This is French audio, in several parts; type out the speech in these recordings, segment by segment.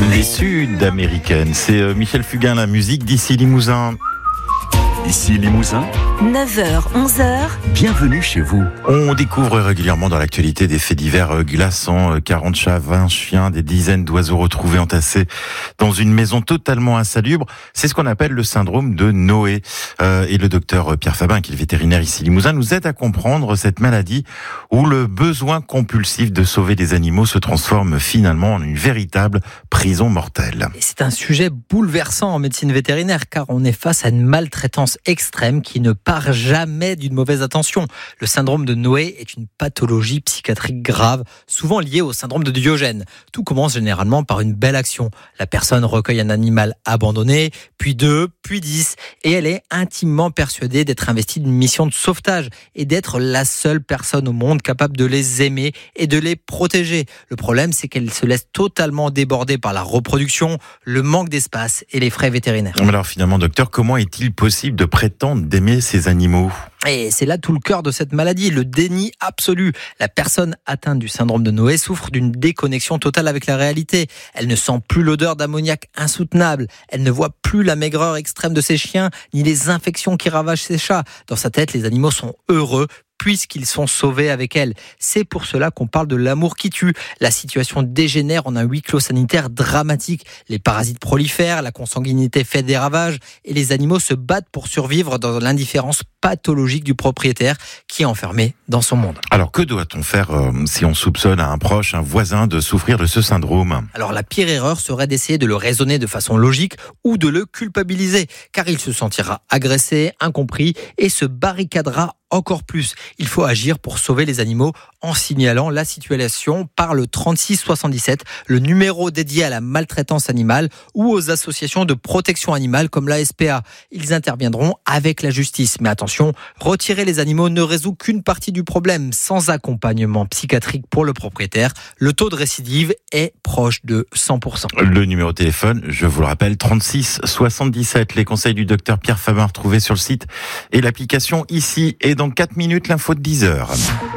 Les Sud-Américaines, c'est Michel Fugain, la musique d'ici Limousin. Ici Limousin, 9h, 11h. bienvenue chez vous. On découvre régulièrement dans l'actualité des faits divers glaçants, 40 chats, 20 chiens, des dizaines d'oiseaux retrouvés entassés dans une maison totalement insalubre. C'est ce qu'on appelle le syndrome de Noé. Et le docteur Pierre Fabin, qui est le vétérinaire ici Limousin, nous aide à comprendre cette maladie où le besoin compulsif de sauver des animaux se transforme finalement en une véritable prison mortelle. Et c'est un sujet bouleversant en médecine vétérinaire car on est face à une maltraitance extrême qui ne part jamais d'une mauvaise intention. Le syndrome de Noé est une pathologie psychiatrique grave, souvent liée au syndrome de Diogène. Tout commence généralement par une belle action. La personne recueille un animal abandonné, puis 2, puis 10, et elle est intimement persuadée d'être investie d'une mission de sauvetage et d'être la seule personne au monde capable de les aimer et de les protéger. Le problème, c'est qu'elle se laisse totalement déborder par la reproduction, le manque d'espace et les frais vétérinaires. Alors finalement, docteur, comment est-il possible de prétendre d'aimer ces animaux ? Et c'est là tout le cœur de cette maladie, le déni absolu. La personne atteinte du syndrome de Noé souffre d'une déconnexion totale avec la réalité. Elle ne sent plus l'odeur d'ammoniac insoutenable. Elle ne voit plus la maigreur extrême de ses chiens, ni les infections qui ravagent ses chats. Dans sa tête, les animaux sont heureux puisqu'ils sont sauvés avec elle. C'est pour cela qu'on parle de l'amour qui tue. La situation dégénère en un huis clos sanitaire dramatique. Les parasites prolifèrent, la consanguinité fait des ravages et les animaux se battent pour survivre dans l'indifférence pathologique du propriétaire qui est enfermé dans son monde. Alors que doit-on faire si on soupçonne à un proche, un voisin de souffrir de ce syndrome ? Alors la pire erreur serait d'essayer de le raisonner de façon logique ou de le culpabiliser, car il se sentira agressé, incompris et se barricadera encore plus. Il faut agir pour sauver les animaux en signalant la situation par le 3677, le numéro dédié à la maltraitance animale ou aux associations de protection animale comme la SPA. Ils interviendront avec la justice. Mais attention, retirer les animaux ne résout qu'une partie du problème. Sans accompagnement psychiatrique pour le propriétaire, le taux de récidive est proche de 100%. Le numéro de téléphone, je vous le rappelle, 3677. Les conseils du docteur Pierre Fabin retrouvés sur le site et l'application ici. Et dans 4 minutes, l'info de 10h.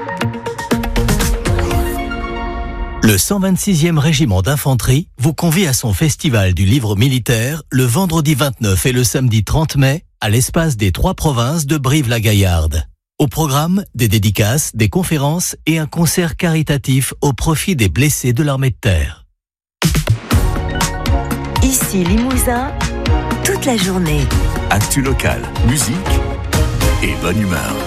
Le 126e régiment d'infanterie vous convie à son festival du livre militaire le vendredi 29 et le samedi 30 mai à l'espace des 3 provinces de Brive-la-Gaillarde. Au programme, des dédicaces, des conférences et un concert caritatif au profit des blessés de l'armée de terre. Ici Limousin, toute la journée. Actu local, musique et bonne humeur.